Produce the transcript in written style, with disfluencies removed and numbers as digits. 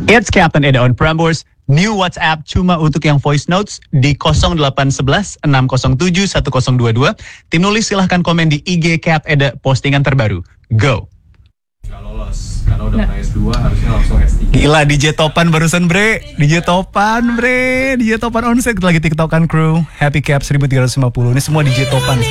It's Captain Eda on Prambors. New WhatsApp cuma untuk yang voice notes di 0811 607 1022. Tim nulis silahkan komen di IG Cap Eda postingan terbaru. Go. Nggak lolos karena udah pernah S2 harusnya langsung S3. Gila, DJ Topan barusan bre. DJ Topan bre. DJ Topan onsite lagi TikTokan crew. Happy Cap 1350. Ini semua DJ Topan.